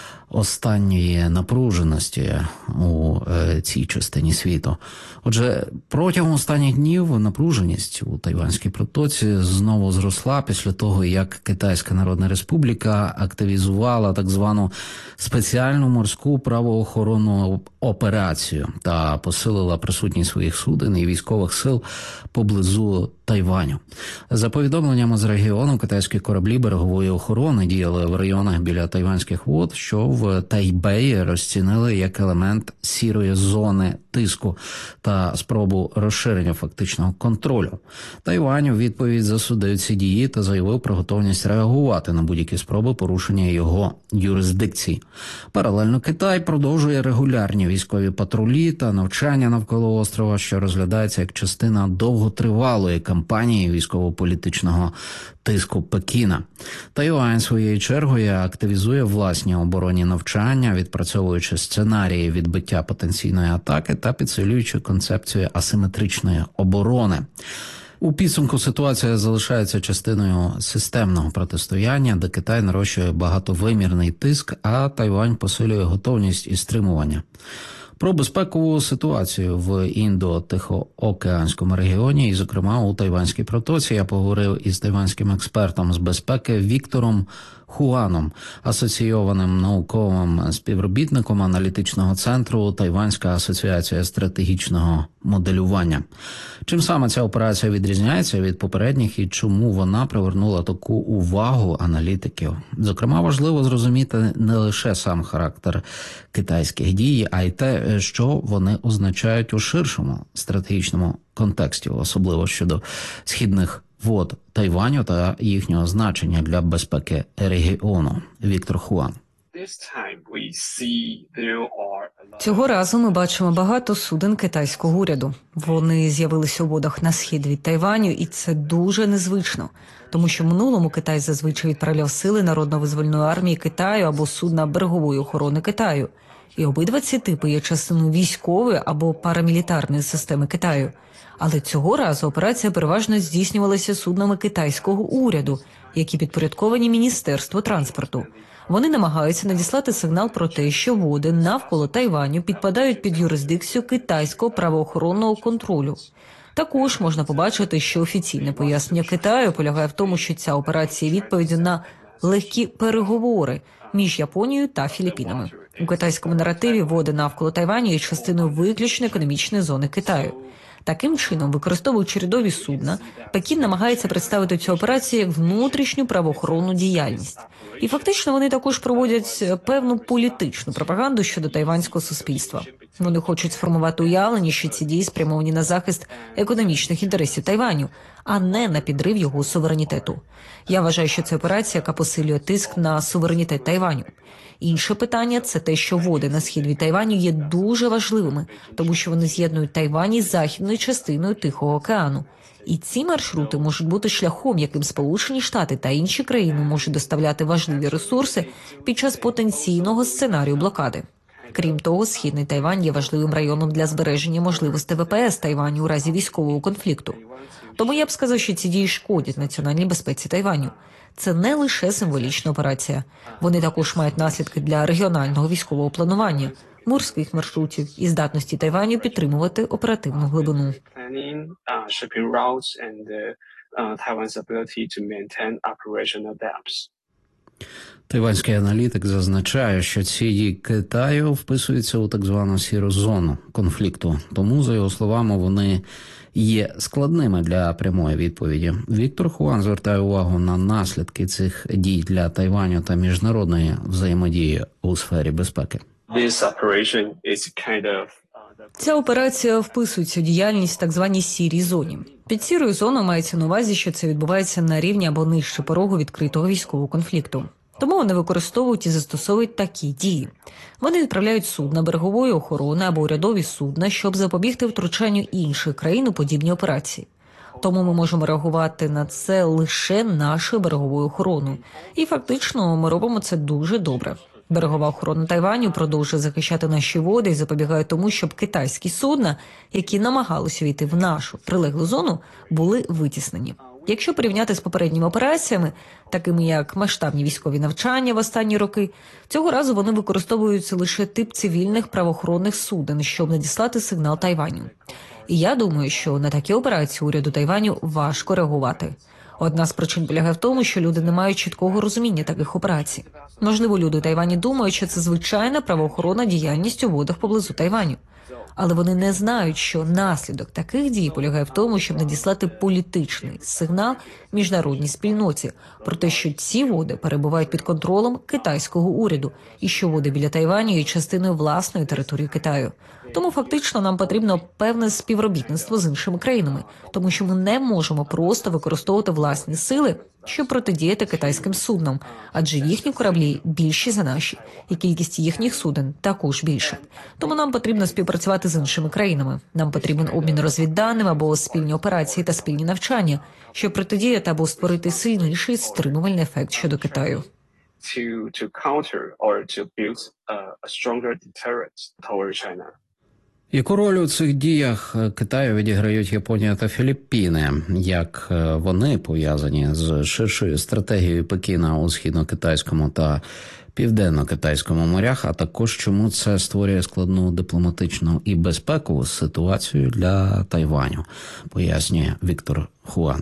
останньої напруженості у цій частині світу. Отже, протягом останніх днів напруженість у Тайванській протоці знову зросла після того, як Китайська Народна Республіка активізувала так звану спеціальну морську правоохоронну операцію та посилила присутність своїх суден і військових сил поблизу Тайваню. За повідомленнями з регіону, китайські кораблі берегової охорони діяли в районах біля тайванських вод, що в Тайбеї розцінили як елемент сірої зони тиску та спробу розширення фактичного контролю. Тайвань у відповідь засудив ці дії та заявив про готовність реагувати на будь-які спроби порушення його юрисдикції. Паралельно Китай продовжує регулярні військові патрулі та навчання навколо острова, що розглядається як частина довготривалої кампанії військово-політичного тиску Пекіна. Тайвань своєю чергою активізує власні оборонні навчання, відпрацьовуючи сценарії відбиття потенційної атаки та підсилюючи концепцію асиметричної оборони. У підсумку ситуація залишається частиною системного протистояння, де Китай нарощує багатовимірний тиск, а Тайвань посилює готовність і стримування. Про безпекову ситуацію в Індо-Тихоокеанському регіоні і, зокрема, у Тайванській протоці я поговорив із тайванським експертом з безпеки Віктором Хуаном, асоційованим науковим співробітником аналітичного центру Тайванська асоціація стратегічного моделювання. Чим саме ця операція відрізняється від попередніх і чому вона привернула таку увагу аналітиків? Зокрема, важливо зрозуміти не лише сам характер китайських дій, а й те, що вони означають у ширшому стратегічному контексті, особливо щодо східних вод Тайваню та їхнього значення для безпеки регіону. Віктор Хуан. Цього разу ми бачимо багато суден китайського уряду. Вони з'явилися у водах на схід від Тайваню, і це дуже незвично. Тому що в минулому Китай зазвичай відправляв сили Народно-визвольної армії Китаю або судна берегової охорони Китаю. І обидва ці типи є частиною військової або парамілітарної системи Китаю. Але цього разу операція переважно здійснювалася суднами китайського уряду, які підпорядковані Міністерству транспорту. Вони намагаються надіслати сигнал про те, що води навколо Тайваню підпадають під юрисдикцію китайського правоохоронного контролю. Також можна побачити, що офіційне пояснення Китаю полягає в тому, що ця операція є відповіддю на легкі переговори між Японією та Філіппінами. У китайському наративі води навколо Тайваню є частиною виключно економічної зони Китаю. Таким чином, використовуючи рядові судна, Пекін намагається представити цю операцію як внутрішню правоохоронну діяльність. І фактично вони також проводять певну політичну пропаганду щодо тайванського суспільства. Вони хочуть сформувати уявлення, що ці дії спрямовані на захист економічних інтересів Тайваню, а не на підрив його суверенітету. Я вважаю, що це операція, яка посилює тиск на суверенітет Тайваню. Інше питання – це те, що води на схід від Тайваню є дуже важливими, тому що вони з'єднують Тайвань із західною частиною Тихого океану. І ці маршрути можуть бути шляхом, яким Сполучені Штати та інші країни можуть доставляти важливі ресурси під час потенційного сценарію блокади. Крім того, Східний Тайвань є важливим районом для збереження можливостей ВПС Тайваню у разі військового конфлікту. Тому я б сказав, що ці дії шкодять національній безпеці Тайваню. Це не лише символічна операція. Вони також мають наслідки для регіонального військового планування, морських маршрутів і здатності Тайваню підтримувати оперативну глибину. Тайванський аналітик зазначає, що ці дії Китаю вписуються у так звану сіру зону конфлікту. Тому, за його словами, вони є складними для прямої відповіді. Віктор Хуан звертає увагу на наслідки цих дій для Тайваню та міжнародної взаємодії у сфері безпеки. Ця операція вписується у діяльність в так званій сірій зоні. Під сірою зоною мається на увазі, що це відбувається на рівні або нижче порогу відкритого військового конфлікту. Тому вони використовують і застосовують такі дії. Вони відправляють судна берегової охорони або урядові судна, щоб запобігти втручанню інших країн у подібні операції. Тому ми можемо реагувати на це лише нашою береговою охороною. І фактично ми робимо це дуже добре. Берегова охорона Тайваню продовжує захищати наші води і запобігає тому, щоб китайські судна, які намагалися війти в нашу прилеглу зону, були витіснені. Якщо порівняти з попередніми операціями, такими як масштабні військові навчання в останні роки, цього разу вони використовуються лише тип цивільних правоохоронних суден, щоб надіслати сигнал Тайваню. І я думаю, що на такі операції уряду Тайваню важко реагувати. Одна з причин полягає в тому, що люди не мають чіткого розуміння таких операцій. Можливо, люди у Тайвані думають, що це звичайна правоохоронна діяльність у водах поблизу Тайваню. Але вони не знають, що наслідок таких дій полягає в тому, щоб надіслати політичний сигнал міжнародній спільноті про те, що ці води перебувають під контролем китайського уряду і що води біля Тайваню є частиною власної території Китаю. Тому фактично нам потрібно певне співробітництво з іншими країнами, тому що ми не можемо просто використовувати власні сили, щоб протидіяти китайським суднам, адже їхні кораблі більші за наші, і кількість їхніх суден також більша. Тому нам потрібно співпрацювати з іншими країнами. Нам потрібен обмін розвідданими або спільні операції та спільні навчання, щоб протидіяти або створити сильніший стримувальний ефект щодо Китаю. Яку роль у цих діях Китаю відіграють Японія та Філіппіни? Як вони пов'язані з ширшою стратегією Пекіна у східно-китайському та південно-китайському морях, а також чому це створює складну дипломатичну і безпекову ситуацію для Тайваню, пояснює Віктор Хуан.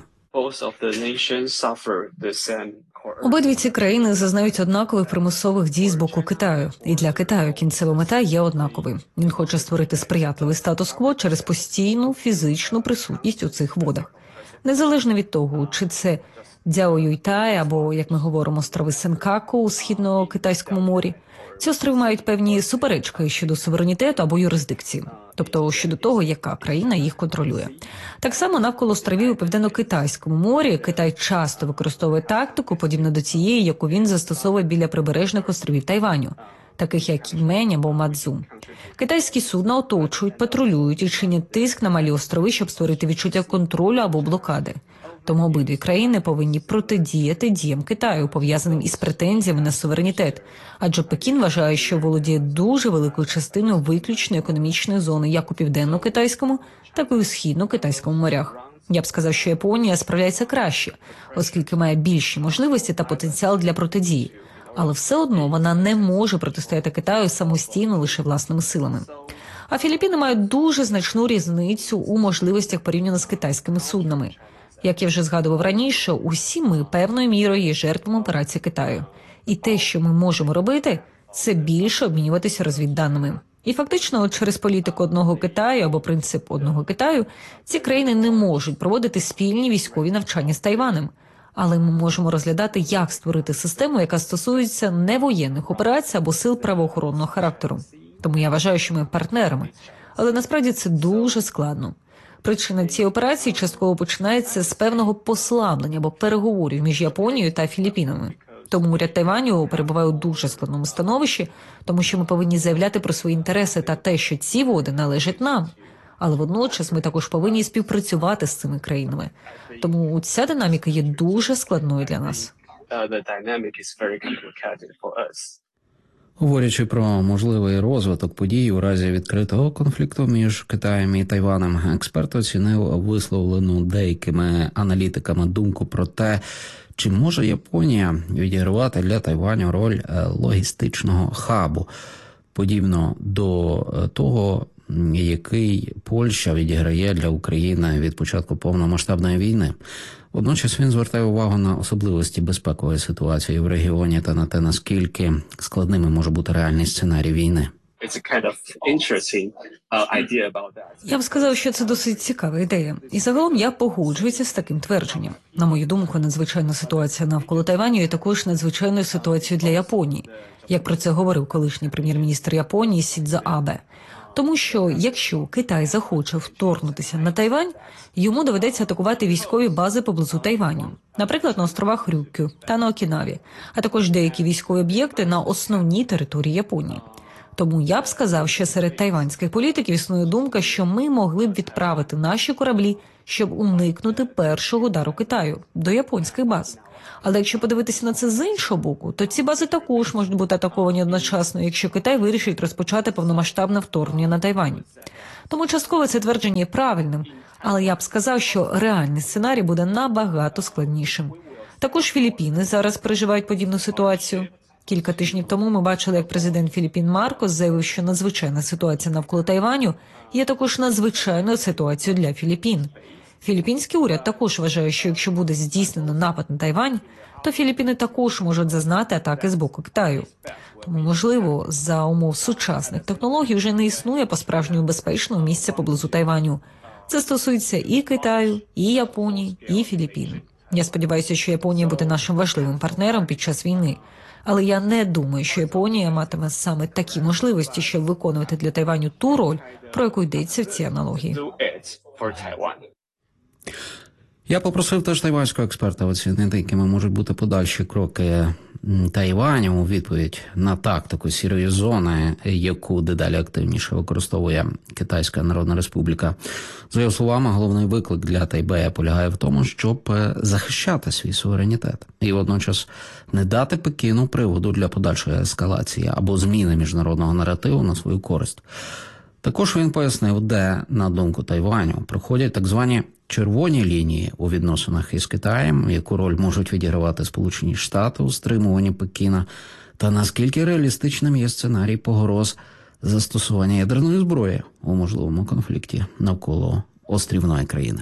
Обидві ці країни зазнають однакових примусових дій з боку Китаю. І для Китаю кінцева мета є однаковою. Він хоче створити сприятливий статус-кво через постійну фізичну присутність у цих водах. Незалежно від того, чи це Дзяо-Юйтай або, як ми говоримо, острови Сенкаку у Східно-Китайському морі. Ці острови мають певні суперечки щодо суверенітету або юрисдикції, тобто щодо того, яка країна їх контролює. Так само навколо островів у Південно-Китайському морі Китай часто використовує тактику, подібну до цієї, яку він застосовує біля прибережних островів Тайваню, таких як Кімень або Мадзу. Китайські судна оточують, патрулюють і чинять тиск на малі острови, щоб створити відчуття контролю або блокади. Тому обидві країни повинні протидіяти діям Китаю, пов'язаним із претензіями на суверенітет. Адже Пекін вважає, що володіє дуже великою частиною виключної економічної зони як у Південно-Китайському, так і у Східно-Китайському морях. Я б сказав, що Японія справляється краще, оскільки має більші можливості та потенціал для протидії. Але все одно вона не може протистояти Китаю самостійно лише власними силами. А Філіппіни мають дуже значну різницю у можливостях порівняно з китайськими суднами. Як я вже згадував раніше, усі ми певною мірою є жертвами операції Китаю. І те, що ми можемо робити, це більше обмінюватися розвідданими. І фактично через політику одного Китаю або принцип одного Китаю ці країни не можуть проводити спільні військові навчання з Тайванем. Але ми можемо розглядати, як створити систему, яка стосується невоєнних операцій або сил правоохоронного характеру. Тому я вважаю, що ми партнерами. Але насправді це дуже складно. Причина цієї операції частково починається з певного послаблення або переговорів між Японією та Філіппінами. Тому уряд Тайваню перебуває у дуже складному становищі, тому що ми повинні заявляти про свої інтереси та те, що ці води належать нам. Але водночас ми також повинні співпрацювати з цими країнами. Тому ця динаміка є дуже складною для нас. Говорячи про можливий розвиток подій у разі відкритого конфлікту між Китаєм і Тайванем, експерт оцінив висловлену деякими аналітиками думку про те, чи може Японія відігравати для Тайваню роль логістичного хабу, подібно до того, який Польща відіграє для України від початку повномасштабної війни. Водночас він звертає увагу на особливості безпекової ситуації в регіоні та на те, наскільки складними може бути реальний сценарій війни. Я б сказав, що це досить цікава ідея. І загалом я погоджуюся з таким твердженням. На мою думку, надзвичайна ситуація навколо Тайваню є також надзвичайною ситуацією для Японії, як про це говорив колишній прем'єр-міністр Японії Сідзо Абе. Тому що, якщо Китай захоче вторгнутися на Тайвань, йому доведеться атакувати військові бази поблизу Тайваню, наприклад, на островах Рюккю та на Окінаві, а також деякі військові об'єкти на основній території Японії. Тому я б сказав, що серед тайванських політиків існує думка, що ми могли б відправити наші кораблі, щоб уникнути першого удару Китаю до японських баз. Але якщо подивитися на це з іншого боку, то ці бази також можуть бути атаковані одночасно, якщо Китай вирішить розпочати повномасштабне вторгнення на Тайвань. Тому частково це твердження є правильним, але я б сказав, що реальний сценарій буде набагато складнішим. Також Філіппіни зараз переживають подібну ситуацію. Кілька тижнів тому ми бачили, як президент Філіппін Маркос заявив, що надзвичайна ситуація навколо Тайваню є також надзвичайною ситуацією для Філіппін. Філіппінський уряд також вважає, що якщо буде здійснено напад на Тайвань, то Філіппіни також можуть зазнати атаки з боку Китаю. Тому, можливо, за умов сучасних технологій вже не існує по-справжньому безпечного місця поблизу Тайваню. Це стосується і Китаю, і Японії, і Філіппін. Я сподіваюся, що Японія буде нашим важливим партнером під час війни. Але я не думаю, що Японія матиме саме такі можливості, щоб виконувати для Тайваню ту роль, про яку йдеться в цій аналогії. Я попросив теж тайванського експерта оцінити, якими можуть бути подальші кроки Тайваню у відповідь на тактику сірої зони, яку дедалі активніше використовує Китайська Народна Республіка. За його словами, головний виклик для Тайбея полягає в тому, щоб захищати свій суверенітет і водночас не дати Пекіну приводу для подальшої ескалації або зміни міжнародного наративу на свою користь. Також він пояснив, де, на думку Тайваню, проходять так звані червоні лінії у відносинах із Китаєм, яку роль можуть відігравати Сполучені Штати у стримуванні Пекіна, та наскільки реалістичним є сценарій погроз застосування ядерної зброї у можливому конфлікті навколо острівної країни.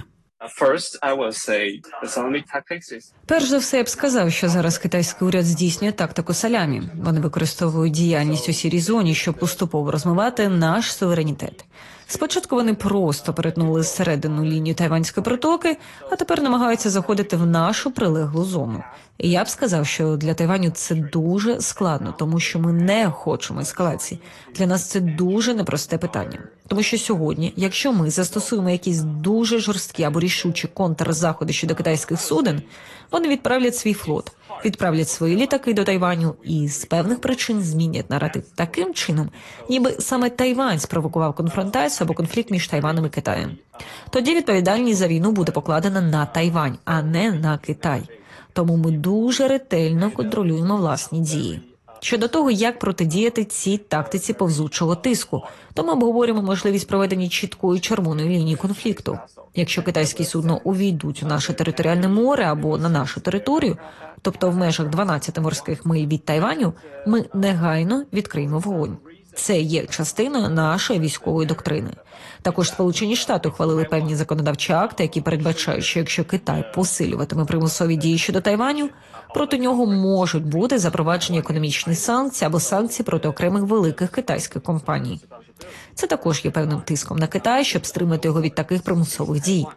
Перш за все, я б сказав, що зараз китайський уряд здійснює тактику салямі. Вони використовують діяльність у сірій зоні, щоб поступово розмивати наш суверенітет. Спочатку вони просто перетнули середину лінію Тайванської протоки, а тепер намагаються заходити в нашу прилеглу зону. І я б сказав, що для Тайваню це дуже складно, тому що ми не хочемо ескалації. Для нас це дуже непросте питання. Тому що сьогодні, якщо ми застосуємо якісь дуже жорсткі або рішучі контрзаходи щодо китайських суден, вони відправлять свій флот, відправлять свої літаки до Тайваню і з певних причин змінять наратив таким чином, ніби саме Тайвань спровокував конфронтацію або конфлікт між Тайваном і Китаєм. Тоді відповідальність за війну буде покладена на Тайвань, а не на Китай. Тому ми дуже ретельно контролюємо власні дії. Щодо того, як протидіяти цій тактиці повзучого тиску, то ми обговорюємо можливість проведення чіткої червоної лінії конфлікту. Якщо китайські судна увійдуть у наше територіальне море або на нашу територію, тобто в межах 12 морських миль від Тайваню, ми негайно відкриємо вогонь. Це є частиною нашої військової доктрини. Також Сполучені Штати ухвалили певні законодавчі акти, які передбачають, що якщо Китай посилюватиме примусові дії щодо Тайваню, проти нього можуть бути запроваджені економічні санкції або санкції проти окремих великих китайських компаній. Це також є певним тиском на Китай, щоб стримати його від таких примусових дій.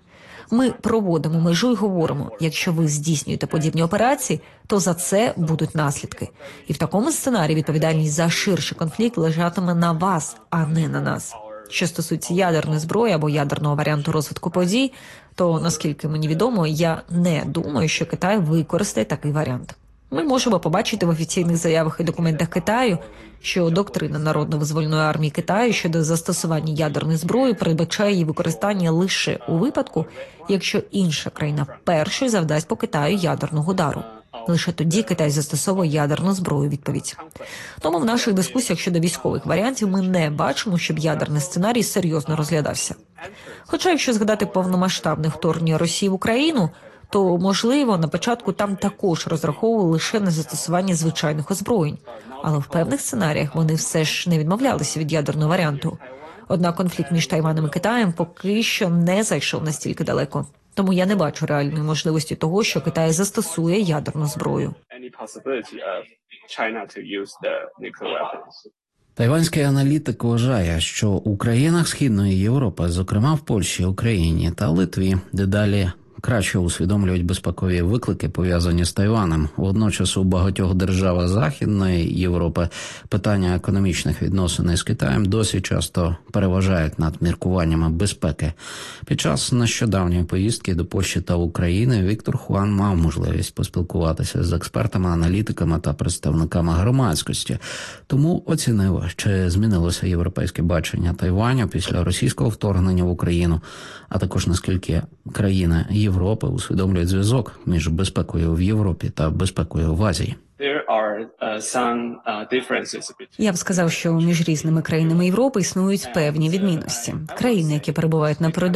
Ми проводимо межу і говоримо, якщо ви здійснюєте подібні операції, то за це будуть наслідки. І в такому сценарії відповідальність за ширший конфлікт лежатиме на вас, а не на нас. Що стосується ядерної зброї або ядерного варіанту розвитку подій, то, наскільки мені відомо, я не думаю, що Китай використає такий варіант. Ми можемо побачити в офіційних заявах і документах Китаю, що доктрина Народно-визвольної армії Китаю щодо застосування ядерної зброї передбачає її використання лише у випадку, якщо інша країна першою завдасть по Китаю ядерного удару. Лише тоді Китай застосовує ядерну зброю у відповідь. Тому в наших дискусіях щодо військових варіантів ми не бачимо, щоб ядерний сценарій серйозно розглядався. Хоча, якщо згадати повномасштабне вторгнення Росії в Україну, то, можливо, на початку там також розраховували лише на застосування звичайних озброєнь. Але в певних сценаріях вони все ж не відмовлялися від ядерного варіанту. Однак конфлікт між Тайванем і Китаєм поки що не зайшов настільки далеко. Тому я не бачу реальної можливості того, що Китай застосує ядерну зброю. Тайванський аналітик вважає, що у країнах Східної Європи, зокрема в Польщі, Україні та Литві, дедалі краще усвідомлюють безпекові виклики, пов'язані з Тайванем. Водночас у багатьох державах Західної Європи питання економічних відносин із Китаєм досі часто переважають над міркуваннями безпеки. Під час нещодавньої поїздки до Польщі та України Віктор Хуан мав можливість поспілкуватися з експертами, аналітиками та представниками громадськості. Тому оцінив, чи змінилося європейське бачення Тайваню після російського вторгнення в Україну, а також наскільки країни Європи усвідомлюють зв'язок між безпекою в Європі та безпекою в Азії. Я б сказав, що між різними країнами Європи існують певні відмінності. Країни, які перебувають на передовій